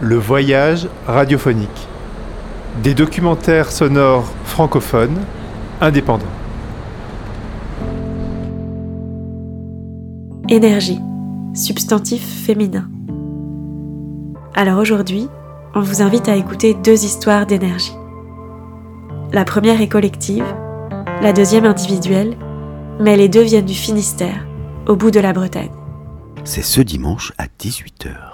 Le voyage radiophonique. Des documentaires sonores francophones, indépendants. Énergie, substantif féminin. Alors aujourd'hui, on vous invite à écouter 2 histoires d'énergie. La première est collective, la deuxième individuelle, mais les 2 viennent du Finistère, au bout de la Bretagne. C'est ce dimanche à 18h.